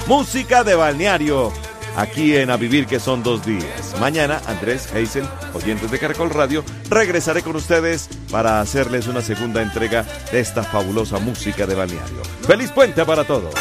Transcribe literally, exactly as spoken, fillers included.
música de balneario, aquí en A Vivir que son dos días. Mañana, Andrés, Hazel, oyentes de Caracol Radio, regresaré con ustedes para hacerles una segunda entrega de esta fabulosa música de balneario. ¡Feliz puente para todos!